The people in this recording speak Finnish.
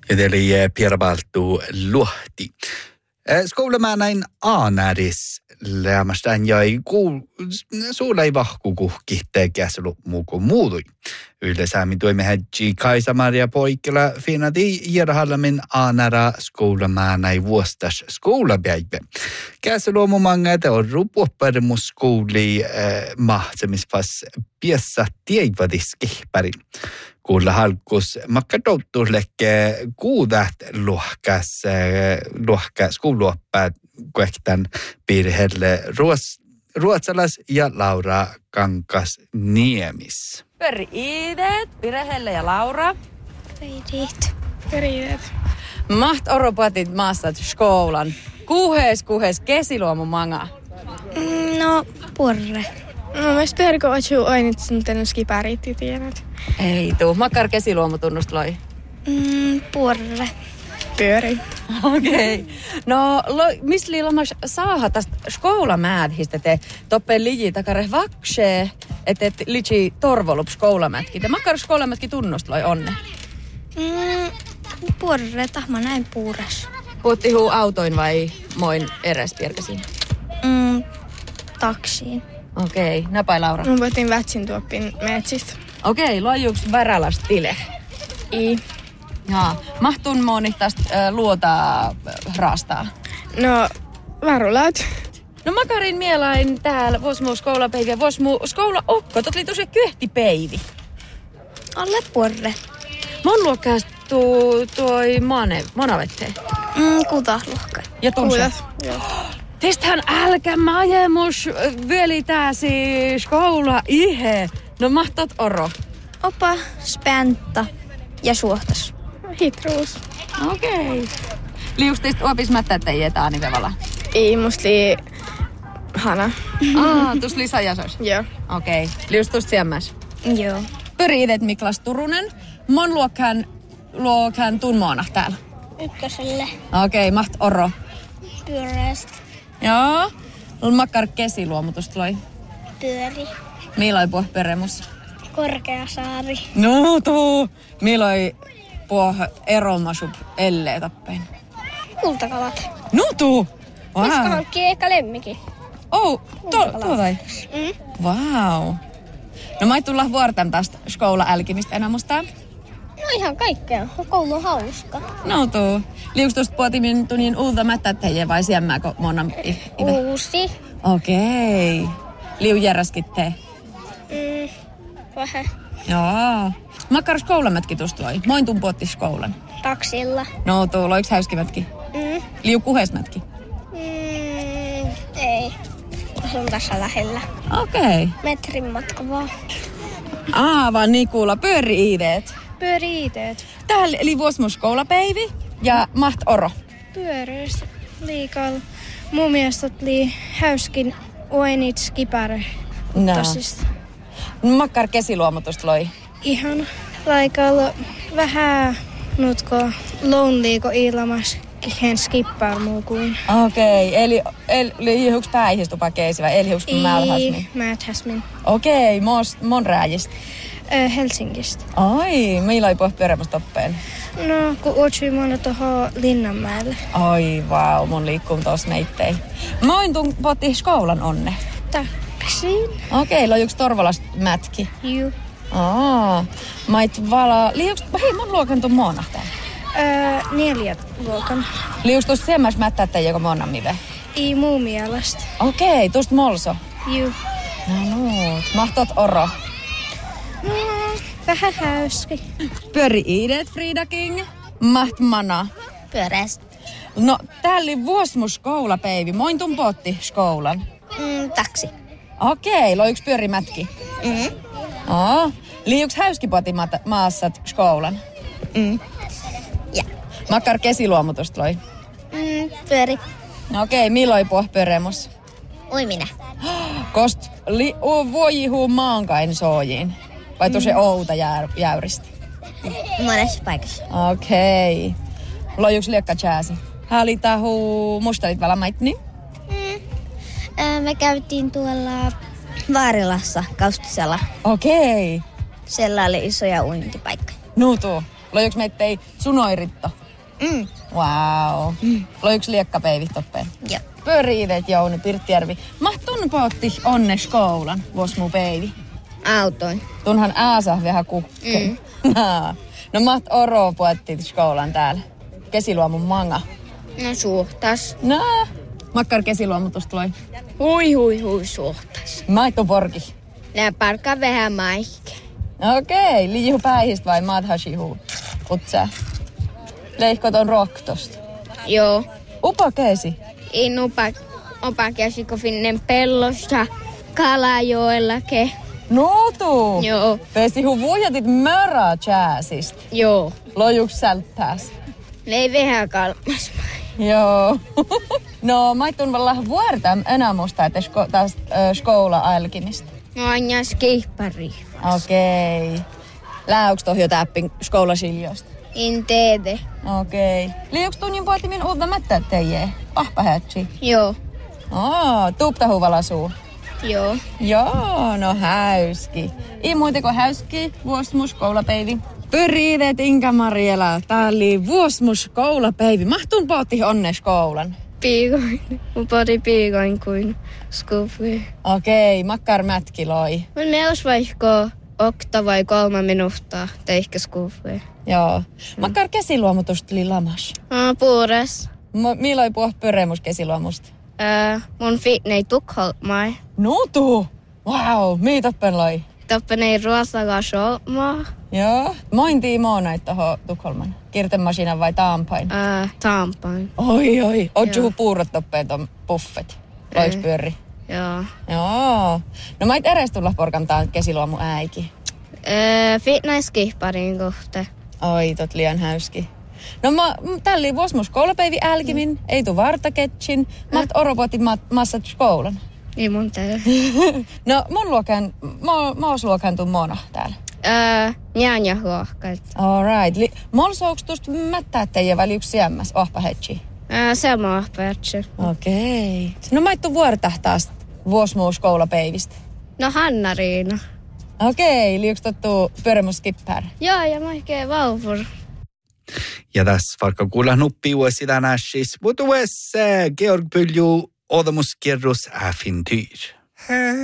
Eli Pierbaltu Luhti. Skoulamaan näin aanäris lämmästään jäi suulla ei vahku kuhkihteen käslu muuku muutui. Yleensä toimme hädji Kaisa-Maria Poikkila finadi järhallamin aanära skoulamaan näin vuostas skoulapäivä. Käslu manga on rupuopparemus skouli mahtsemispas piessä tiedvadiskihpäri. Kuulla halkus makkatouttuuslekke kuudat luokka skouluoppaat kuektan piirhelle ruotsalas ja Laura Kankas-Niemis. Peri-iidet, Pirehelle ja Laura. Peri-iidet. Maht oropatit maastat skoulan. Kuhes kesiluomu manga. No, porre. No, mä sperko oju ainitsin tänne skipäriitti tiedät. Ei tuu. Makkar kesiluomu tunnustloi. Porre. Pyöri. Okei. No, missä liilamas saaha tästä skoulamäädhistä te toppeen liji takare vaksee, että liji torvolup skoulamätki. Te makkar skoulamätki tunnustloi onne? Porre, tahma näin puures. Puhutti huu autoin vai moin eräs pierkäsiin? Taksiin. Okei. Napai Laura. Mä voitin vätsin tuoppin metsistä. Okei, lojuks värälas tile? I. Jaa. Mahtun moni tästä luota raastaa? No, varulaut. No makarin mielain täällä vois muu skoulapäiviä, vois muu skoulaokko. Tot oli tosi kyhtipäivi. Alle porre. Mon luokkaas toi monavette. Kutahluokka. Ja tunsa. Joo. Testähän älkä majemus veli tääsi skoula ihe. No mahtot oro. Opa, späntta ja suohtas. Hitruus. Okei. Liuks teistä opis mättättäjiä taani vevala? Ei, musta lii hana. Tus lisäjasos? Joo. Okei. Liuks tuosta siemmäs? Joo. Pyriidet Miklas Turunen. Mon luokkaan tunmoona täällä. Ykköselle. Okei, maht oro. Pyöreästä. Joo. Makkar kesiluomutus loi. Pyöri. Miloi puh peremus? Korkeasaari. No tuu. Miloi puh eromasup ellee tappein? Kultakalat. No tuu. Wow. Koska hankkii ehkä lemmikin. Oh, tuo vai? Wow. No mä ei tulla vuortan tästä skoula-älkimistä enää musta. No ihan kaikkea. Koulu on hauska. No tuu. Liuks tuosta puotimin tunnin uutta mättättäjiä vai siemmääkö monan Uusi. Okei. Liu järräskit tee? Vähän. Joo. Makkar skoulamätki tuosta loi. Moin tun puotti skoulan. Taksilla. No tuu, loiks häyskimätki? Liu kuhesmätki? Ei. Asun tässä lähellä. Okei. Metrin matka vaan. Vaan niin kuulla. Pyöri-iideet. Pyöriiteet. Täällä eli vuosmus skoulapäivi ja maht oro. Pyöreästä liikalla. Mun mielestä oli häyskin oenit skipare. No. Tosista. Makkar kesiluomutusta loi. Ihan laikalla vähän nutko loneliiko ilmas kehen skippar muu kuin. Okei, eli hiuks päihistupa keisivä, eli hiuks mälhäsmin. Mäthäsmin. Okei, mon rääjistä. Helsingistä. Ai, milloin ei puhu pyöreämästä toppeen? No, kun otsui mulle tuohon Linnanmäelle. Ai vau, mun liikkuu tos meittei. Mä oin tuun potti skoulan onne. Taksiin. Okei, lojuks Torvalasta mätki? Juu. Mait vala... Hei, mun luokan tuun moonahtaa. 4 luokan. Liuks tuosta semmäs mättättä joko monamive? Ei muu mielestä. Okei, tuosta molso. Juu. No, mahtot oro. Vähän häyski. Pyöri-iidet, Frida King. Maht mana. Pyöreästä. No, täällä oli vuosmus skoulapäivi. Moin tun potti skoulan. Taksi. Okei, loiks pyörimätki? Liuks häyskipoti maassat skoulan? Ja. Makkar kesiluomutusta loi. Pyöri. Okei, milloin puh pyöremus? Uiminen. Kost vuojihuu maankain soojiin. Vai tosi outa jäyristi? Monessa paikassa. Okei. Lojuks liekka jääsi? Häälitahu mustalit vielä maitni? Me käytiin tuolla Vaarilassa Kaustisella. Okei. Siellä oli isoja uintipaikkoja. Nuutu. Lojuks meittei sunoiritto? Wow. Loiks liekkapeivit toppeen? Joo. Pyöriidet Jouni Pirttijärvi. Mahtun pootti onne skoulan, vuos muu peivi. Autoin. Tunhan ääsä vähän kukkeen. No maht oro puettiin skoulan täällä. Kesiluomun manga. No suhtas. No. Makkar kesiluomu tuosta loi. Hui suhtas. Maittu porki. Nää parkkaa vähän maikki. Okei, liihu päihistä vai madhashihu? Utsää. Leikko ton roktosta. Joo. Upa keesi. In opa käsikö finnen pellosta Kalajoellakin. Nuutu. Joo. Pesihu vuojatit mörää jääsistä. Joo. Lojuks sälttääs. Ne ei vähän kalmas. Joo. No, maittun vallah vuortam enää musta, että tästä skoula-alkimista. No aina skeippari. Okei. Läyks tohjo täppin skoulasiljoista? In teede. Okei. Liuks tunnin puoltimin uutta mättä teijee? Ahpahätsi. Joo. Tuuptahu valasuu. Joo. Joo, no häyski. Ei muuteko häyski, vuosmus koulapeivi. Pyriidet Inka Mariela, tää oli vuosmus koulapeivi. Mahtun pootti onne skoulan. Piikoin. Mun poti piikoin kuin skuffi. Okei, makkar mätkiloi. Mun neus vaikka 8 vai 3 minuuttia teikkä skuffi. Joo. Makkar kesiluomutusta tuli lamas. Puures. Milloin puhua pyremus kesiluomusta? Mun fitnei Tukholmai. Nuutu! Wow, miitoppen loi. Toppenei ruosaga showmaa. Joo. Mointii moonait toho Tukholman. Kirtemasinan vai taampain? Taampain. Oi. Ootsuhu puurot toppeen ton buffet. Loiks pyörri? Joo. Joo. No mait eres tulla porkantaan kesiluomu äiki. Fitnesskihparin kohte. Oi, tot liian häyski. No tälli vuosmus koulapäivi älkimin, ei tu vartaketsin. Maht oropotit massat skoulan. Ei mun täällä. No mä oos luokan mono täällä. Njanja huohkat. Alright. Molsouks tuosta mättää teijä vai yksi siemmäs ohpahetsi? Sama ohpahetsi. Okei. No maittu vuortahtaas vuosmuus koulapäivistä. No Hanna-Riina. Okei, liuks tottuu pyörimuskippär? Joo, ja mä oikein vauvur. Ja tässä vaikka kuulla nuppi sitä näshis, mutta Georg Pylju, odomuskierros äfintyr.